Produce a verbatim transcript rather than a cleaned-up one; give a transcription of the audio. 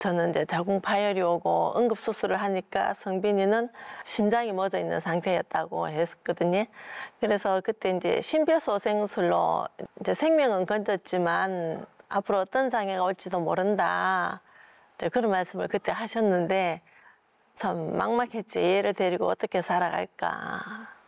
저는 이제 자궁 파열이 오고 응급수술을 하니까 성빈이는 심장이 멎어 있는 상태였다고 했거든요. 그래서 그때 이제 심폐소생술로 이제 생명은 건졌지만 앞으로 어떤 장애가 올지도 모른다. 이제 그런 말씀을 그때 하셨는데 참 막막했지. 얘를 데리고 어떻게 살아갈까.